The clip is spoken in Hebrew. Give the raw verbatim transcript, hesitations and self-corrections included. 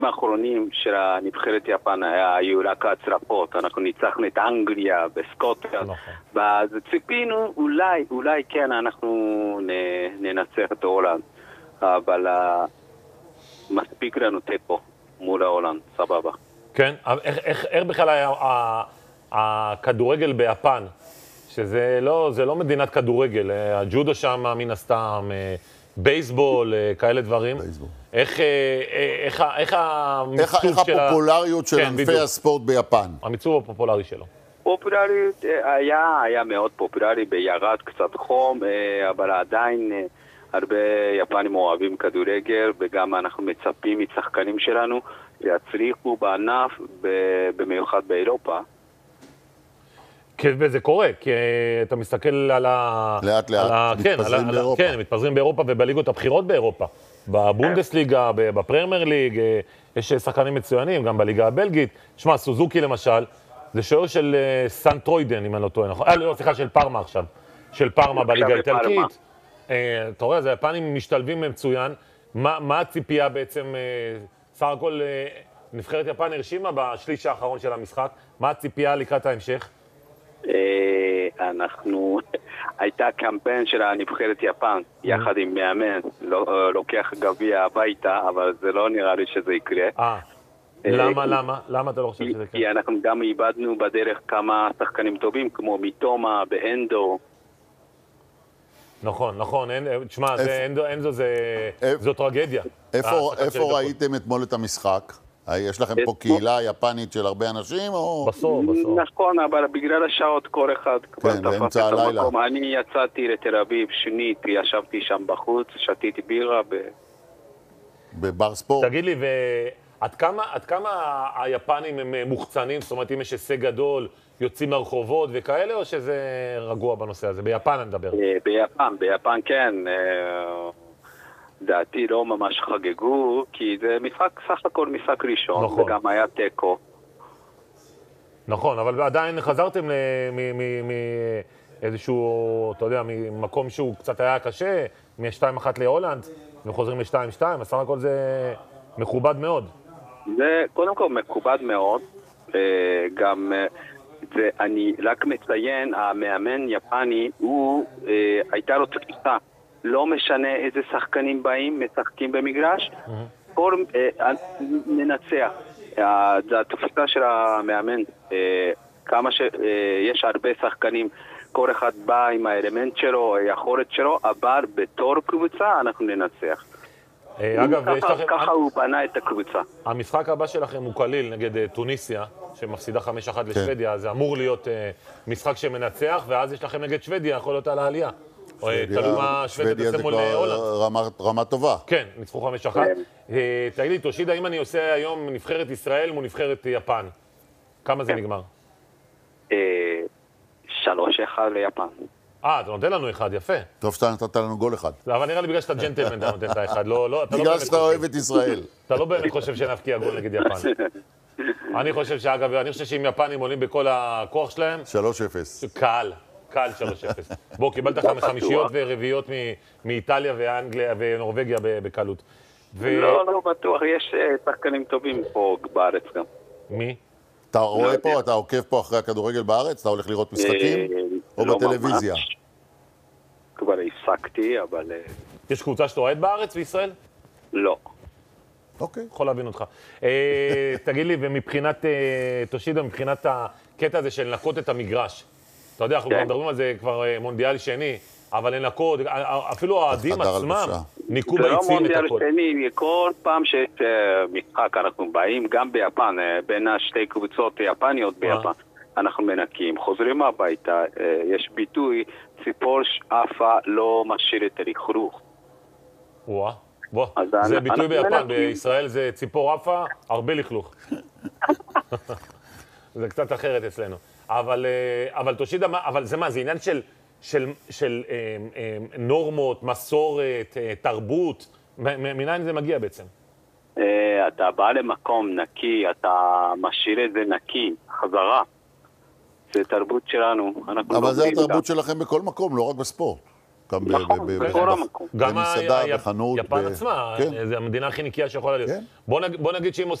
האחרונים של הנבחרת יפן היו רק הצלחות. אנחנו ניצחנו את אנגליה בסקוטלנד. אז ציפינו, אולי, אולי כן, אנחנו ננצח את הולנד. אבל מספיק לנו תיקו מול ההולנד, סבבה. כן, איך בכלל היה הכדורגל ביפן? שזה לא, זה לא מדינת כדורגל, הג'ודו שם מן הסתם, בייסבול, כאלה דברים. בייסבול. איך, איך, איך המיצוב איך של... איך הפופולריות של ענפי הספורט ביפן? המיצוב הפופולרי שלו. פופולריות היה, היה מאוד פופולרי, בירד קצת חום, אבל עדיין הרבה יפנים אוהבים כדורגל, וגם אנחנו מצפים מצחקנים שלנו להצליחו בענף, במיוחד באירופה. וזה קורה, כי אתה מסתכל על ה... לאט לאט, מתפזרים באירופה. כן, מתפזרים באירופה ובליגות הבחירות באירופה. בבונדסליגה, בפרמייר ליג, יש שחקנים מצוינים, גם בליגה הבלגית. שמע, סוזוקי למשל, זה שוער של סן טרוידן, אם אני לא טועה, נכון? אה, לא, סליחה, של פארמה עכשיו. של פארמה בליגה האיטלקית. אתה רואה, אז היפנים משתלבים מצוין. מה הציפייה בעצם, סך הכל נבחרת יפן הרשימה בשליש האחרון של המשחק? מה הציפייה לקראת ההמשך? אנחנו, הייתה קמפיין של הנבחרת יפן, יחד עם מאמן, לוקח גביע הביתה, אבל זה לא נראה לי שזה יקרה. אה, למה, למה? למה אתה לא חושב שזה יקרה? כי אנחנו גם איבדנו בדרך כמה שחקנים טובים, כמו מיטומה באנדו. נכון, נכון, תשמע, אנדו זו טרגדיה. איפה ראיתם אתמול את המשחק? יש לכם פה קהילה יפנית של הרבה אנשים, או... בסוף, בסוף. נכון, אבל בגלל השעות כל אחד כבר תפס את המקום. אני יצאתי לתל אביב, שנית, ישבתי שם בחוץ, שתיתי בירה ב... בבר ספורט. תגיד לי, ועד כמה, עד כמה היפנים הם מוחצנים? זאת אומרת, אם יש הישג גדול, יוצאים מהרחובות וכאלה, או שזה רגוע בנושא הזה? ביפן אני מדבר. ביפן, ביפן כן. דעתי לא ממש חגגו, כי זה משחק, סך הכל משחק ראשון, נכון. וגם היה טקו. נכון, אבל עדיין חזרתם מאיזשהו, אתה יודע, ממקום שהוא קצת היה קשה, מ-שתיים אחת להולנד, וחוזרים ל-שתיים שתיים, אז סך הכל זה מכובד מאוד. זה קודם כל מכובד מאוד, גם זה, אני רק מציין, המאמן יפני, הוא הייתה לו תפיסה. לא משנה איזה שחקנים באים, משחקים במגרש, כל ננצח. זו התפיסה של המאמן. כמה שיש הרבה שחקנים, כל אחד בא עם האלמנט שלו, היכולת שלו, אבל בתור קבוצה אנחנו ננצח. אגב, ככה הוא בנה את הקבוצה. המשחק הבא שלכם הוא קליל נגד טוניסיה, שמפסידה חמש אחת לשוודיה, זה אמור להיות משחק שמנצח, ואז יש לכם נגד שוודיה, יכול להיות על העלייה. שוודיה זה כבר רמה טובה. כן, ניצחו חמש אחת. תגיד לי, תושידה, אם אני עושה היום נבחרת ישראל מול נבחרת יפן, כמה זה נגמר? שלוש אחד ליפן. אה, אתה נותן לנו אחד, יפה. טוב שאתה נתת לנו גול אחד. אבל נראה לי בגלל שאתה ג'נטלמן, אתה נותן את האחד. בגלל שאתה אוהב את ישראל. אתה לא באמת חושב שנפקיע גול נגד יפן. אני חושב שאגב, אני חושב שאם יפנים עולים בכל הכוח שלהם... שלוש אפס. קל. קל שלוש אפס. בוא, קיבלת חמישיות ורביעיות מאיטליה ואנגליה ונורווגיה בקלות. לא, לא בטוח, יש שחקנים טובים פה בארץ גם. מי? אתה רואה פה, אתה עוקב פה אחרי הכדורגל בארץ? אתה הולך לראות משחקים? או בטלוויזיה? כבר הפסקתי, אבל... יש קבוצה שאתה אוהד בארץ בישראל? לא. אוקיי. יכול להבין אותך. תגיד לי, ומבחינת תושידה, מבחינת הקטע הזה של לנקות את המגרש, אתה יודע, אנחנו מדברים על זה כבר מונדיאל שני, אבל לנקות, אפילו האוהדים עצמם ניקו ביצים את הכל. זה לא מונדיאל שני, כל פעם שיש משחק אנחנו באים, גם ביפן, בין השתי קבוצות יפניות ביפן, אנחנו מנקים, חוזרים הביתה, יש ביטוי, ציפור עפה לא משאיר את הלכלוך. וואה, בוא, זה ביטוי ביפן, בישראל זה ציפור עפה, הרבה לכלוך. זה קצת אחרת אצלנו. אבל, אבל תושידה, אבל זה מה, זה עניין של, של, של אה, אה, נורמות, מסורת, אה, תרבות, מניין זה מגיע בעצם? אה, אתה בא למקום נקי, אתה משאיר את זה נקי, חזרה. זה תרבות שלנו. אבל זה התרבות שלכם בכל מקום, לא רק בספורט. גם ב- נכון, ב- ב- בכל ב- המקום. גם במסעדה, ה- בחנות. יפן ב- עצמה, כן. זו המדינה הכי נקייה שיכולה להיות. כן. בוא נג- בוא נגיד שאם